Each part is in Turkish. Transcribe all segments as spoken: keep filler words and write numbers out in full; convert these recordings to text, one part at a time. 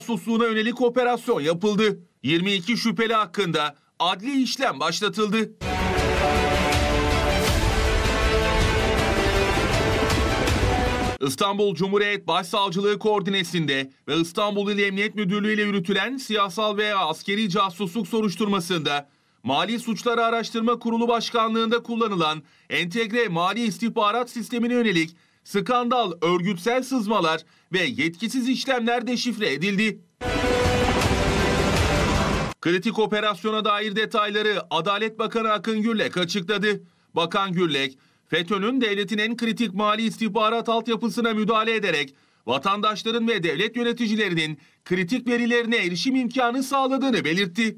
Susluğuna yönelik operasyon yapıldı. yirmi iki şüpheli hakkında adli işlem başlatıldı. İstanbul Cumhuriyet Başsavcılığı koordinesinde ve İstanbul İl Emniyet Müdürlüğü ile yürütülen siyasal veya askeri casusluk soruşturmasında Mali Suçları Araştırma Kurulu Başkanlığı'nda kullanılan entegre mali istihbarat sistemine yönelik skandal, örgütsel sızmalar ve yetkisiz işlemler deşifre edildi. Kritik operasyona dair detayları Adalet Bakanı Akın Gürlek açıkladı. Bakan Gürlek, FETÖ'nün devletin en kritik mali istihbarat altyapısına müdahale ederek vatandaşların ve devlet yöneticilerinin kritik verilerine erişim imkanı sağladığını belirtti.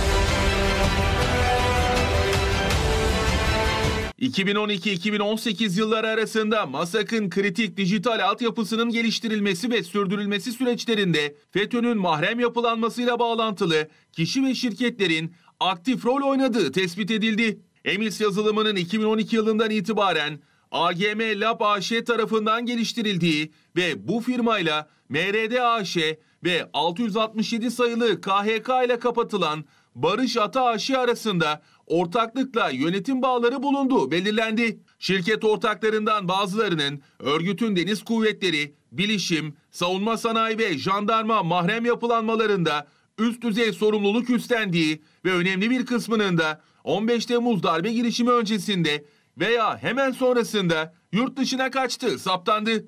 iki bin on iki iki bin on sekiz yılları arasında MASAK'ın kritik dijital altyapısının geliştirilmesi ve sürdürülmesi süreçlerinde FETÖ'nün mahrem yapılanmasıyla bağlantılı kişi ve şirketlerin aktif rol oynadığı tespit edildi. EMİS yazılımının iki bin on iki yılından itibaren A G M Lab A Ş tarafından geliştirildiği ve bu firmayla M R D A Ş ve altı yüz altmış yedi sayılı K H K ile kapatılan Barış Ata A Ş arasında ortaklıkla yönetim bağları bulunduğu belirlendi. Şirket ortaklarından bazılarının örgütün deniz kuvvetleri, bilişim, savunma sanayi ve jandarma mahrem yapılanmalarında üst düzey sorumluluk üstlendiği ve önemli bir kısmının da on beş Temmuz darbe girişimi öncesinde veya hemen sonrasında yurt dışına kaçtığı saptandı.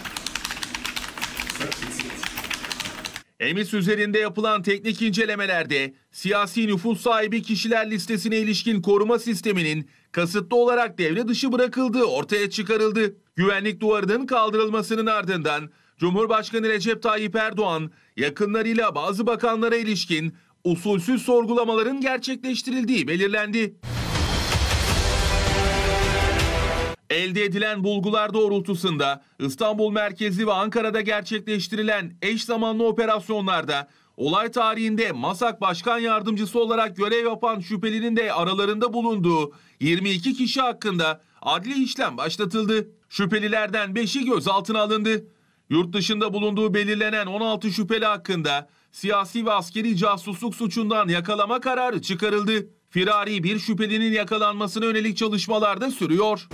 EMİS üzerinde yapılan teknik incelemelerde siyasi nüfus sahibi kişiler listesine ilişkin koruma sisteminin kasıtlı olarak devre dışı bırakıldığı ortaya çıkarıldı. Güvenlik duvarının kaldırılmasının ardından Cumhurbaşkanı Recep Tayyip Erdoğan yakınlarıyla bazı bakanlara ilişkin usulsüz sorgulamaların gerçekleştirildiği belirlendi. Elde edilen bulgular doğrultusunda İstanbul merkezli ve Ankara'da gerçekleştirilen eş zamanlı operasyonlarda olay tarihinde MASAK Başkan Yardımcısı olarak görev yapan şüphelinin de aralarında bulunduğu yirmi iki kişi hakkında adli işlem başlatıldı. Şüphelilerden beşi gözaltına alındı. Yurt dışında bulunduğu belirlenen on altı şüpheli hakkında siyasi ve askeri casusluk suçundan yakalama kararı çıkarıldı. Firari bir şüphelinin yakalanmasına yönelik çalışmalar da sürüyor.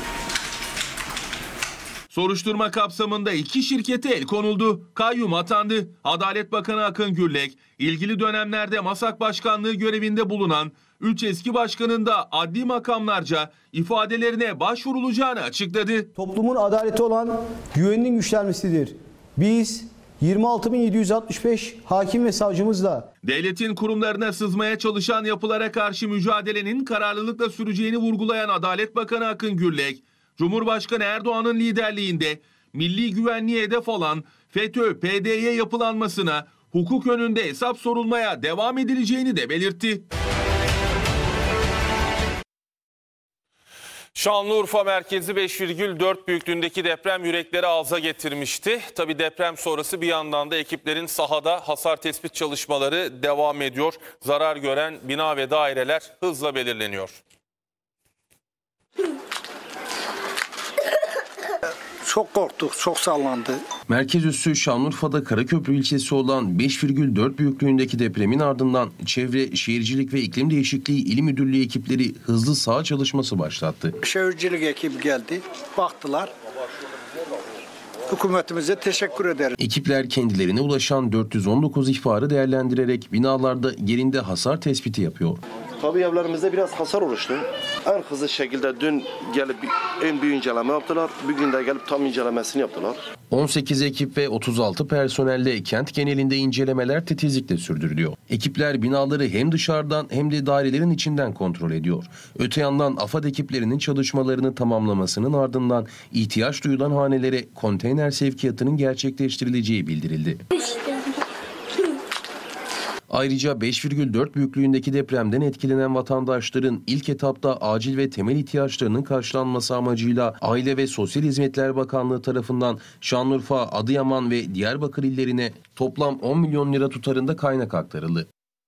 Soruşturma kapsamında iki şirkete el konuldu. Kayyum atandı. Adalet Bakanı Akın Gürlek, ilgili dönemlerde MASAK Başkanlığı görevinde bulunan üç eski başkanın da adli makamlarca ifadelerine başvurulacağını açıkladı. Toplumun adaleti olan güveninin güçlenmesidir. Biz yirmi altı bin yedi yüz altmış beş hakim ve savcımızla devletin kurumlarına sızmaya çalışan yapılara karşı mücadelenin kararlılıkla süreceğini vurgulayan Adalet Bakanı Akın Gürlek, Cumhurbaşkanı Erdoğan'ın liderliğinde milli güvenliğe hedef alan FETÖ P D Y yapılanmasına hukuk önünde hesap sorulmaya devam edileceğini de belirtti. Şanlıurfa merkezi beş virgül dört büyüklüğündeki deprem yürekleri ağza getirmişti. Tabii deprem sonrası bir yandan da ekiplerin sahada hasar tespit çalışmaları devam ediyor. Zarar gören bina ve daireler hızla belirleniyor. Çok korktuk, çok sallandı. Merkez üssü Şanlıurfa'da Karaköprü ilçesi olan beş virgül dört büyüklüğündeki depremin ardından Çevre, Şehircilik ve İklim Değişikliği İl Müdürlüğü ekipleri hızlı saha çalışması başlattı. Şehircilik ekibi geldi, baktılar. Hükümetimize teşekkür ederiz. Ekipler kendilerine ulaşan dört yüz on dokuz ihbarı değerlendirerek binalarda yerinde hasar tespiti yapıyor. Tabii evlerimizde biraz hasar oluştu. En hızlı şekilde dün gelip en büyük inceleme yaptılar. Bugün de gelip tam incelemesini yaptılar. on sekiz ekip ve otuz altı personelle kent genelinde incelemeler titizlikle sürdürülüyor. Ekipler binaları hem dışarıdan hem de dairelerin içinden kontrol ediyor. Öte yandan AFAD ekiplerinin çalışmalarını tamamlamasının ardından ihtiyaç duyulan hanelere konteyner sevkiyatının gerçekleştirileceği bildirildi. Ayrıca beş virgül dört büyüklüğündeki depremden etkilenen vatandaşların ilk etapta acil ve temel ihtiyaçlarının karşılanması amacıyla Aile ve Sosyal Hizmetler Bakanlığı tarafından Şanlıurfa, Adıyaman ve Diyarbakır illerine toplam on milyon lira tutarında kaynak aktarıldı.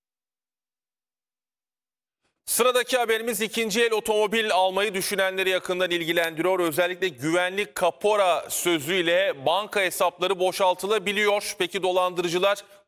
Sıradaki haberimiz ikinci el otomobil almayı düşünenleri yakından ilgilendiriyor. Özellikle güvenlik kapora sözüyle banka hesapları boşaltılabiliyor. Peki dolandırıcılar